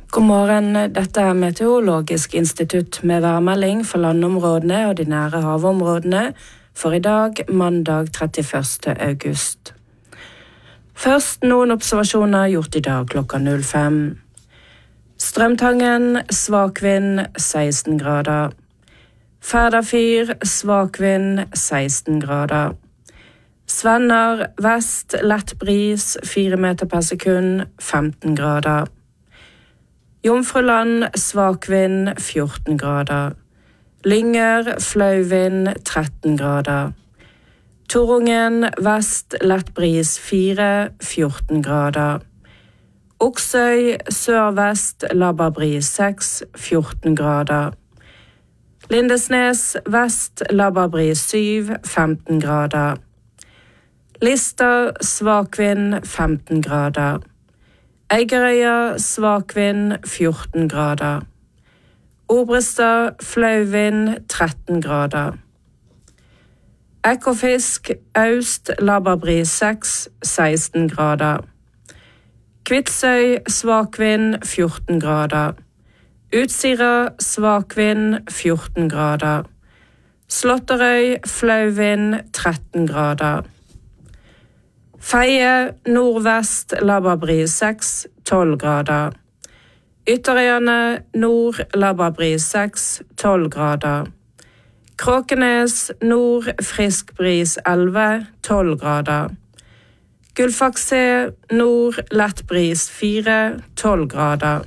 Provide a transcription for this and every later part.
God morgen, dette Meteorologisk institutt med værmelding for landområdene og de nære havområdene for i dag, mandag 31. august. Først noen observasjoner gjort i dag klokka 05. Strømtangen, svak vind, 16 grader. Færdafyr, svak vind, 16 grader. Svenner, vest, lett bris, 4 meter per sekund, 15 grader. Jomfruland, svak vind, 14 grader. Lynger, flau vind, 13 grader. Torungen, vest, lett bris, 4, 14 grader. Oksøy, sør-vest, labberbris, 6, 14 grader. Lindesnes, vest, labberbris, 7, 15 grader. Lista, svak vind, 15 grader. Eigerøya, svak vind, 14 grader. Obrestad, flau vind, 13 grader. Ekofisk, øst, labberbris, 6, 16 grader. Kvitsøy, svak vind, 14 grader. Utsira, svak vind, 14 grader. Slåtterøy, flau vind, 13 grader. Feie, nordvest, labberbris, 6, 12 grader. Ytterøyene, nord, labberbris, 6, 12 grader. Kråkenes, nord, frisk bris, 11, 12 grader. Gullfakse, nord, lett bris, 4, 12 grader.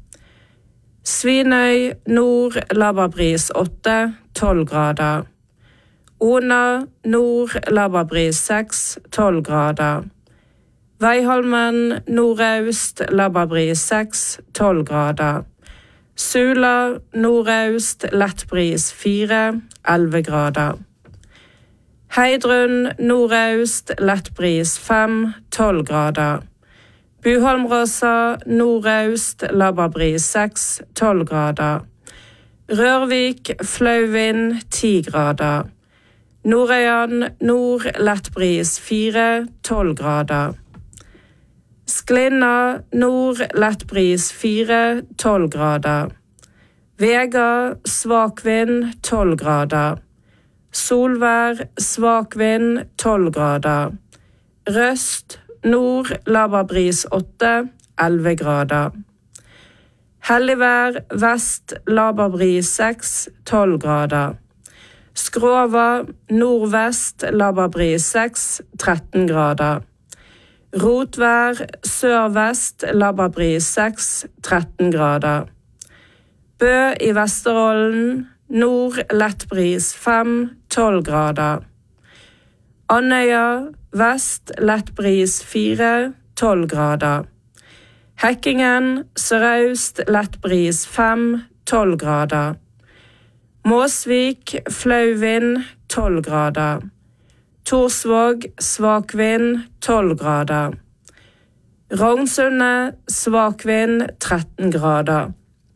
Svinøy, nord, labberbris, 8, 12 grader. Ona, nord, labberbris, 6, 12 grader. Veiholmen, nordøst, labberbris, 6, 12 grader. Sula, nordøst, lett bris, 4, 11 grader. Heidrun, nordøst, lett bris, 5, 12 grader. Buholmråsa, nordøst, labberbris, 6, 12 grader. Rørvik, flau vind, 10 grader. Nordøyan, nord, lett bris, 4, 12 grader. Sklinna, nord, lett bris, 4, 12 grader. Vega, svak vind, 12 grader. Solvær, svak vind, 12 grader. Røst, nord, labberbris, 8, 11 grader. Helligvær, vest, labberbris, 6, 12 grader. Skrova, nordvest, labberbris, 6, 13 grader. Rotvær, sør-vest, labberbris, 6, 13 grader. Bø i Vesterålen, nord, lett bris, 5, 12 grader. Andøya, vest, lett bris, 4, 12 grader. Hekkingen, sørøst, lett bris, 5, 12 grader. Måsvik, flau vind, 12 grader. Torsvåg, svak vind, 12 grader. Rognsundet, svak vind, 13 grader.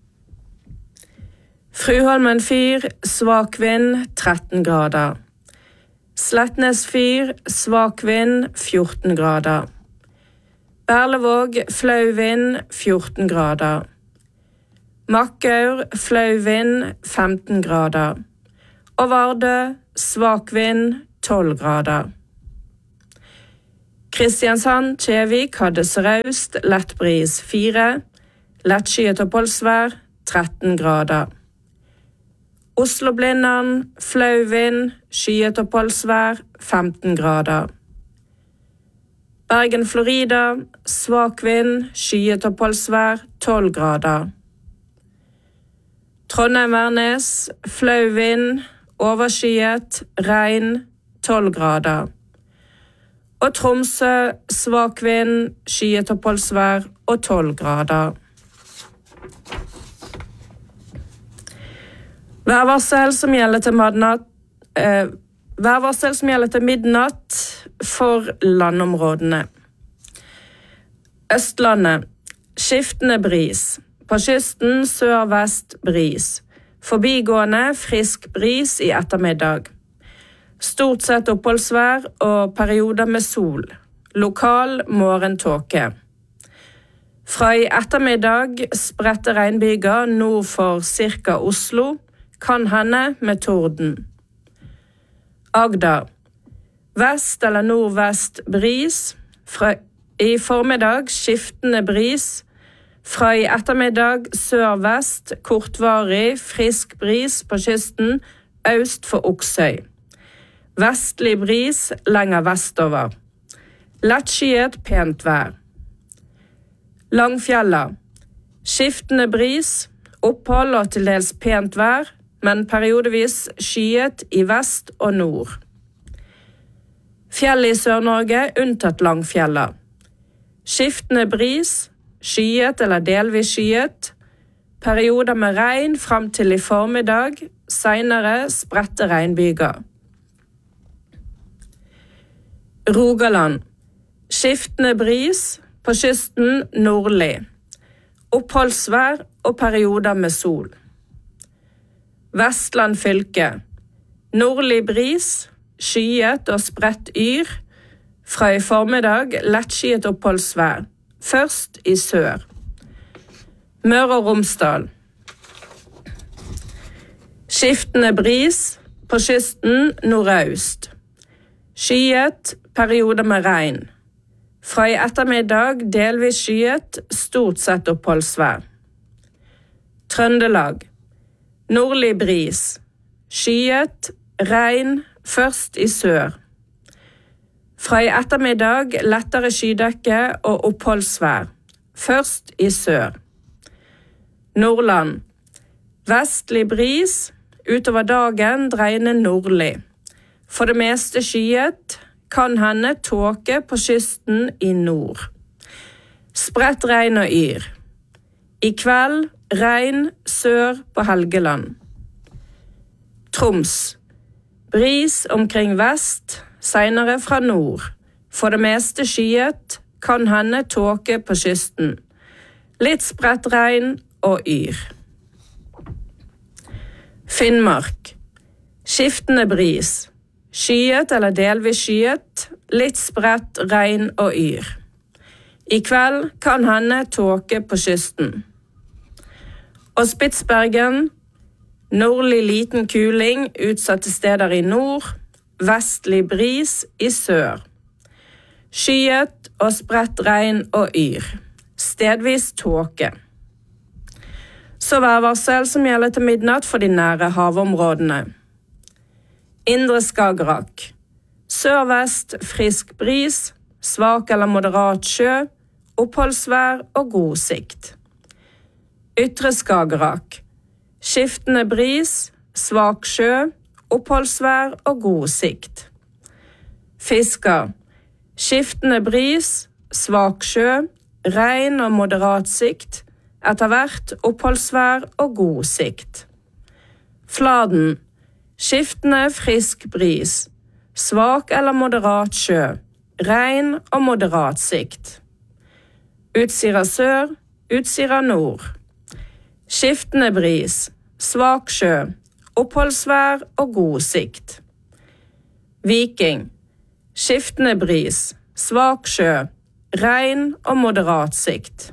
Fruholmen fyr, svak vind, 13 grader. Slettnes fyr, svak vind, 14 grader. Berlevåg, flau vind, 14 grader. Makkaur, flau vind, 15 grader. Og Vardø, svak vind, 12 grader. Kristiansand, Kjevik hadde sørøst, lett bris, 4, lettskyet oppholdsvær, 13 grader. Oslo-Blindern, flau vind, skyet oppholdsvær, 15 grader. Bergen-Florida, svak vind, skyet oppholdsvær, 12 grader. Trondheim-Værnes, flau vind, overskyet, regn, 12 grader. Og Tromsø, svak vind, skyet oppholdsvær og 12 grader. Værvarsel som gjelder til midnatt for landområdene. Østlandet, skiftende bris. På kysten sør-vest bris. Forbigående frisk bris i ettermiddag. Stort sett oppholdsvær og perioder med sol. Lokal morgentåke. Fra i ettermiddag spredte regnbyger nord for cirka Oslo, kan hende med torden. Agder. Vest eller nordvest bris, i formiddag skiftende bris, fra i ettermiddag sør-vest kortvarig frisk bris på kysten øst for Oksøy. Vestlig bris lenger vestover. Lettskyet pent vær. Langfjella. Skiftende bris, opphold og til dels pent vær, men periodevis skyet i vest og nord. Fjell i Sør-Norge unntatt Langfjella. Skiftende bris, skyet eller delvis skyet, perioder med regn frem til i formiddag, senere spredte regnbyger. Rogaland. Skiftende bris, på kysten nordlig. Oppholdsvær og perioder med sol. Vestland fylke. Nordlig bris, skyet og spredt yr, fra i formiddag lettskyet oppholdsvær, først i sør. Møre og Romsdal. Skiftende bris, på kysten nordøst. Skyet, perioder med regn. Fra i ettermiddag delvis skyet, stort sett oppholdsvær. Trøndelag. Nordlig bris. Skyet, regn, først i sør. Fra i ettermiddag lettere skydekke og oppholdsvær, først i sør. Nordland. Vestlig bris, utover dagen dreiende nordlig. For det meste skyet, kan hende tåke på kysten i nord. Spredt regn og yr. I kveld, regn sør på Helgeland. Troms. Bris omkring vest, senere fra nord. For det meste skyet, kan hende tåke på kysten. Litt spredt regn og yr. Finnmark. Skiftende bris. Skyet eller delvis skyet, litt spredt regn og yr. I kveld kan hende tåke på kysten. Og Spitsbergen. Nordlig liten kuling utsatte steder i nord, vestlig bris i sør. Skyet og spredt regn og yr. Stedvis tåke. Så værvarsel som gjelder til midnatt for de nære havområdene. Indre Skagerrak. Sør-vest frisk bris, svak eller moderat sjø, oppholdsvær og god sikt. Ytre Skagerrak. Skiftende bris, svak sjø, oppholdsvær og god sikt. Fisker. Skiftende bris, svak sjø, regn og moderat sikt, etter hvert oppholdsvær og god sikt. Fladen. Skiftende frisk bris, svak eller moderat sjø, regn og moderat sikt. Utsira sør, Utsira nord. Skiftende bris, svak sjø, oppholdsvær og god sikt. Viking. Skiftende bris, svak sjø, regn og moderat sikt.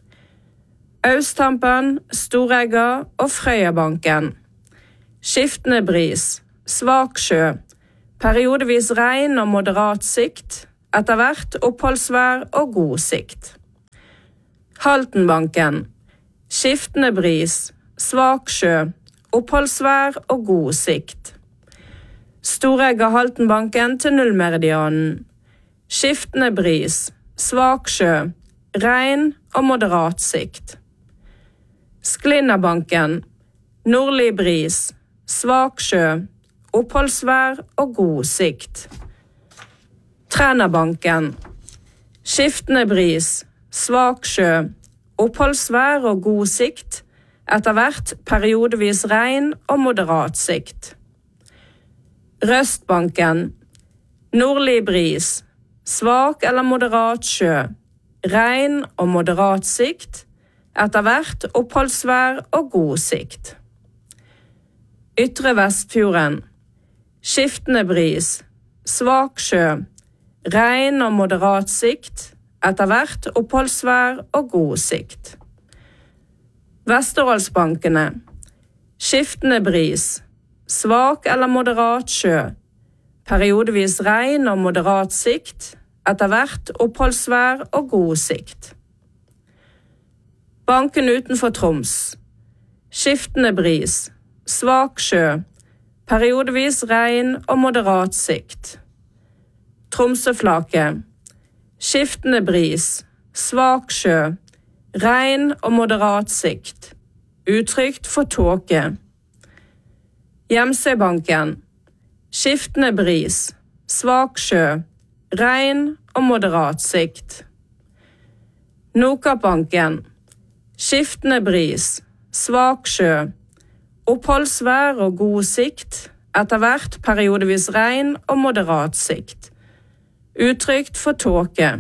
Austhampen, Storegga og Frøyabanken. Skiftende bris, svak sjø, periodevis regn og moderat sikt, etter hvert oppholdsvær og god sikt. Haltenbanken. Skiftende bris, svak sjø, oppholdsvær og god sikt. Storegga Haltenbanken til nullmeridianen. Skiftende bris, svak sjø, regn og moderat sikt. Sklinnabanken. Nordlig bris, svak sjø, oppholdsvær og god sikt. Trænabanken. Skiftende bris, svak sjø, oppholdsvær og god sikt, etter hvert periodevis regn og moderat sikt. Røstbanken. Nordlig bris, svak eller moderat sjø, regn og moderat sikt, etter hvert oppholdsvær og god sikt. Ytre Vestfjorden. Skiftende bris, svak sjø, regn og moderat sikt, etter hvert oppholdsvær og god sikt. Vesterålsbankene. Skiftende bris, svak eller moderat sjø, periodevis regn og moderat sikt, etter hvert oppholdsvær og god sikt. Banken utenfor Troms. Skiftende bris, svak sjø, periodevis regn og moderat sikt. Tromsøflaket. Skiftende bris, svak sjø, regn og moderat sikt. Utrygt for tåke. Gjemsøybanken. Skiftende bris, svak sjø, regn og moderat sikt. Nordkappbanken. Skiftende bris, svak sjø, oppholdsvær og god sikt, etter hvert periodevis regn og moderat sikt. Utrygt for tåke.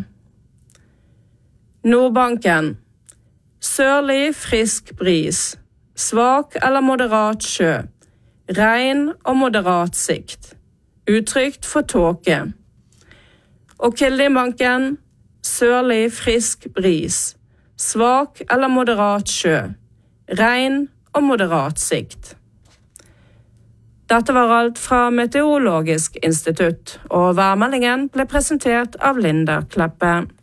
Nordbanken. Sørlig frisk bris, svak eller moderat sjø, regn og moderat sikt. Utrygt for tåke. Og Kildingbanken. Sørlig frisk bris, svak eller moderat sjø, regn og moderat sikt. Dette var alt fra Meteorologisk institutt, og værmeldingen ble presentert av Linda Kleppe.